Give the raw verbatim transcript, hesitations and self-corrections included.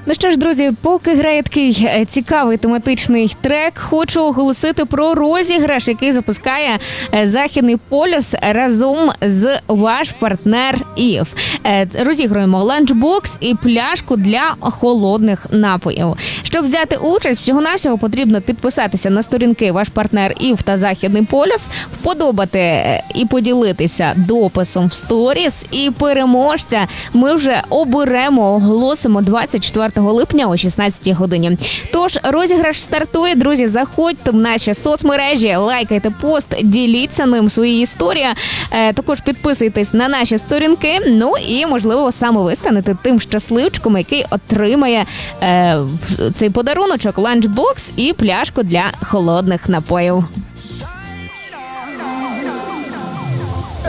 Ну що ж, друзі, поки грає такий е, цікавий тематичний трек, хочу оголосити про розіграш, який запускає е, Західний полюс разом з ваш партнер ІФ. Е, розігруємо ланчбокс і пляшку для холодних напоїв. Щоб взяти участь, всього-навсього потрібно підписатися на сторінки ваш партнер ІФ та Західний полюс, вподобати е, і поділитися дописом в сторіс, і переможця ми вже оберемо, оголосимо двадцять четвертого липня о шістнадцятій годині. Тож, розіграш стартує, друзі, заходьте в наші соцмережі, лайкайте пост, діліться ним, свої історії, е, також підписуйтесь на наші сторінки, ну і, можливо, саме ви станете тим щасливчиком, який отримає е, цей подаруночок, ланчбокс і пляшку для холодних напоїв.